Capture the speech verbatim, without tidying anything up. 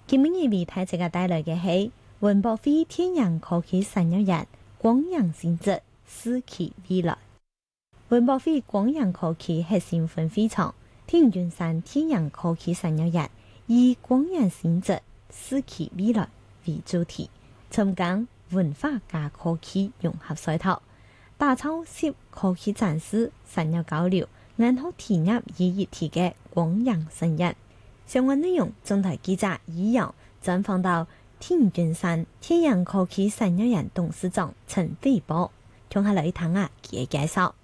今日為大家帶來嘅係文博會天然科技十一日光陽新知，思其未來。文博會光陽科技核心分會場，天雲山天然科技十一日以光陽新知，思其未來為主題，尋講文化加科技融合賽頭，打造涉科技展示、產業交流、然後體驗意義體嘅光陽盛宴。相關內容，總台記者以陽專訪到天雲山天然科技十一日董事長陳偉波，聽下來聽下佢嘅介紹。